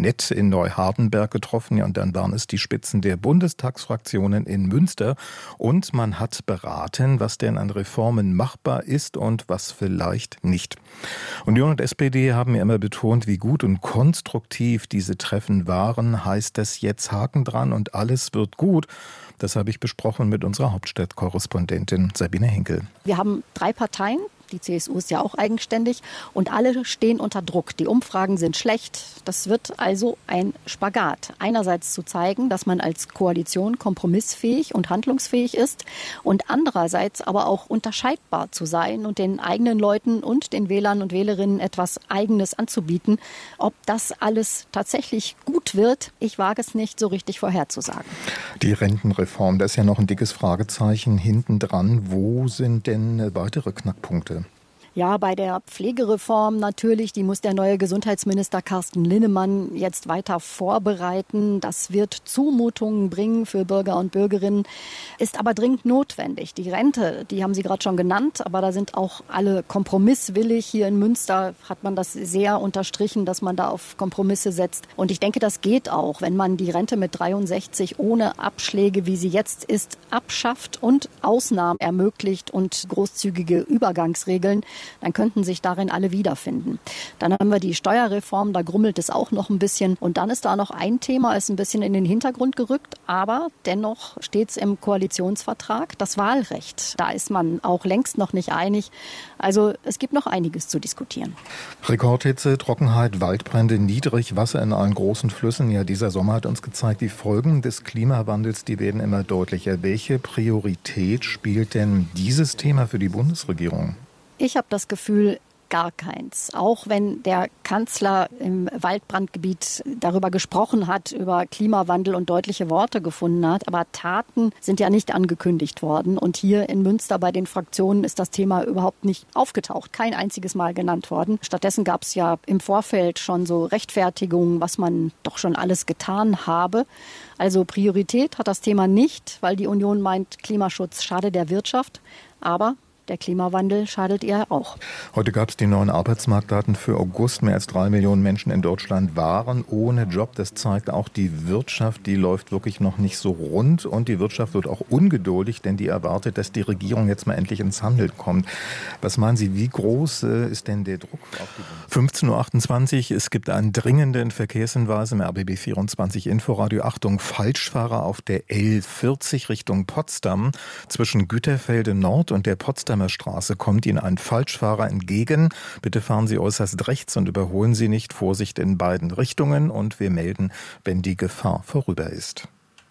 Kabinett in Neuhardenberg getroffen. Ja, und dann waren es die Spitzen der Bundestagsfraktionen in Münster. Und man hat beraten, was denn an Reformen machbar ist und was vielleicht nicht. Union und SPD haben ja immer betont, wie gut und konstruktiv diese Treffen waren. Heißt das jetzt Haken dran und alles wird gut? Das habe ich besprochen mit unserer Hauptstadtkorrespondentin Sabine Henkel. Wir haben 3 Parteien. Die CSU ist ja auch eigenständig und alle stehen unter Druck. Die Umfragen sind schlecht. Das wird also ein Spagat. Einerseits zu zeigen, dass man als Koalition kompromissfähig und handlungsfähig ist und andererseits aber auch unterscheidbar zu sein und den eigenen Leuten und den Wählern und Wählerinnen etwas Eigenes anzubieten. Ob das alles tatsächlich gut wird, ich wage es nicht so richtig vorherzusagen. Die Rentenreform, da ist ja noch ein dickes Fragezeichen hinten dran. Wo sind denn weitere Knackpunkte? Ja, bei der Pflegereform natürlich, die muss der neue Gesundheitsminister Carsten Linnemann jetzt weiter vorbereiten. Das wird Zumutungen bringen für Bürger und Bürgerinnen, ist aber dringend notwendig. Die Rente, die haben Sie gerade schon genannt, aber da sind auch alle kompromisswillig. Hier in Münster hat man das sehr unterstrichen, dass man da auf Kompromisse setzt. Und ich denke, das geht auch, wenn man die Rente mit 63 ohne Abschläge, wie sie jetzt ist, abschafft und Ausnahmen ermöglicht und großzügige Übergangsregeln. Dann könnten sich darin alle wiederfinden. Dann haben wir die Steuerreform, da grummelt es auch noch ein bisschen. Und dann ist da noch ein Thema, ist ein bisschen in den Hintergrund gerückt, aber dennoch steht es im Koalitionsvertrag, das Wahlrecht. Da ist man auch längst noch nicht einig. Also es gibt noch einiges zu diskutieren. Rekordhitze, Trockenheit, Waldbrände, Niedrigwasser in allen großen Flüssen. Ja, dieser Sommer hat uns gezeigt, die Folgen des Klimawandels, die werden immer deutlicher. Welche Priorität spielt denn dieses Thema für die Bundesregierung? Ich habe das Gefühl, gar keins. Auch wenn der Kanzler im Waldbrandgebiet darüber gesprochen hat, über Klimawandel und deutliche Worte gefunden hat. Aber Taten sind ja nicht angekündigt worden. Und hier in Münster bei den Fraktionen ist das Thema überhaupt nicht aufgetaucht. Kein einziges Mal genannt worden. Stattdessen gab es ja im Vorfeld schon so Rechtfertigungen, was man doch schon alles getan habe. Also Priorität hat das Thema nicht, weil die Union meint, Klimaschutz schade der Wirtschaft. Aber der Klimawandel schadet ihr auch. Heute gab es die neuen Arbeitsmarktdaten für August. Mehr als 3 Millionen Menschen in Deutschland waren ohne Job. Das zeigt auch, die Wirtschaft, die läuft wirklich noch nicht so rund. Und die Wirtschaft wird auch ungeduldig, denn die erwartet, dass die Regierung jetzt mal endlich ins Handeln kommt. Was meinen Sie, wie groß ist denn der Druck auf die Bundesregierung? 15.28 Uhr, es gibt einen dringenden Verkehrshinweis im RBB 24 Inforadio. Achtung, Falschfahrer auf der L40 Richtung Potsdam. Zwischen Güterfelde Nord und der Potsdamer Straße kommt Ihnen ein Falschfahrer entgegen. Bitte fahren Sie äußerst rechts und überholen Sie nicht. Vorsicht in beiden Richtungen und wir melden, wenn die Gefahr vorüber ist.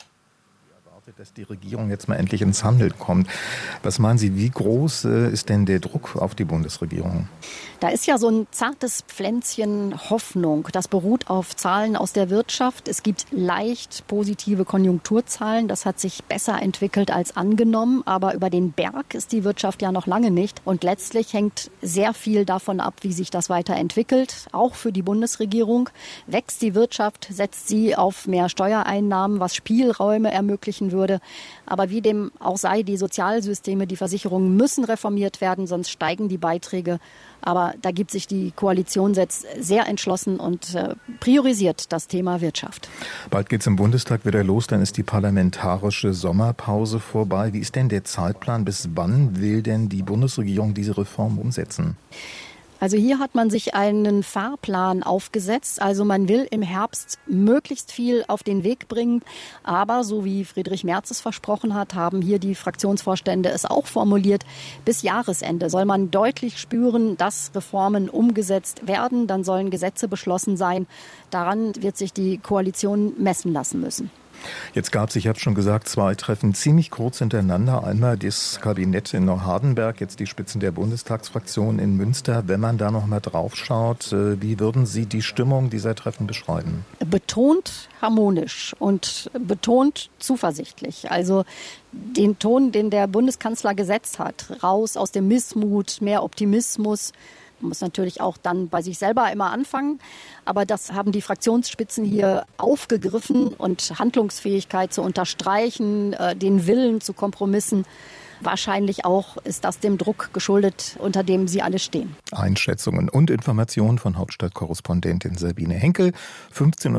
Dass die Regierung jetzt mal endlich ins Handeln kommt. Was meinen Sie, wie groß ist denn der Druck auf die Bundesregierung? Da ist ja so ein zartes Pflänzchen Hoffnung. Das beruht auf Zahlen aus der Wirtschaft. Es gibt leicht positive Konjunkturzahlen. Das hat sich besser entwickelt als angenommen. Aber über den Berg ist die Wirtschaft ja noch lange nicht. Und letztlich hängt sehr viel davon ab, wie sich das weiterentwickelt. Auch für die Bundesregierung. Wächst die Wirtschaft, setzt sie auf mehr Steuereinnahmen, was Spielräume ermöglichen würde. Aber wie dem auch sei, die Sozialsysteme, die Versicherungen müssen reformiert werden, sonst steigen die Beiträge. Aber da gibt sich die Koalition jetzt sehr entschlossen und priorisiert das Thema Wirtschaft. Bald geht es im Bundestag wieder los, dann ist die parlamentarische Sommerpause vorbei. Wie ist denn der Zeitplan? Bis wann will denn die Bundesregierung diese Reform umsetzen? Also hier hat man sich einen Fahrplan aufgesetzt. Also man will im Herbst möglichst viel auf den Weg bringen. Aber so wie Friedrich Merz es versprochen hat, haben hier die Fraktionsvorstände es auch formuliert. Bis Jahresende soll man deutlich spüren, dass Reformen umgesetzt werden. Dann sollen Gesetze beschlossen sein. Daran wird sich die Koalition messen lassen müssen. Jetzt gab es, ich habe schon gesagt, 2 Treffen ziemlich kurz hintereinander. Einmal das Kabinett in Neuhardenberg, jetzt die Spitzen der Bundestagsfraktion in Münster. Wenn man da noch mal drauf schaut, wie würden Sie die Stimmung dieser Treffen beschreiben? Betont harmonisch und betont zuversichtlich. Also den Ton, den der Bundeskanzler gesetzt hat, raus aus dem Missmut, mehr Optimismus. Man muss natürlich auch dann bei sich selber immer anfangen. Aber das haben die Fraktionsspitzen hier aufgegriffen und Handlungsfähigkeit zu unterstreichen, den Willen zu Kompromissen. Wahrscheinlich auch ist das dem Druck geschuldet, unter dem sie alle stehen. Einschätzungen und Informationen von Hauptstadtkorrespondentin Sabine Henkel. 15:30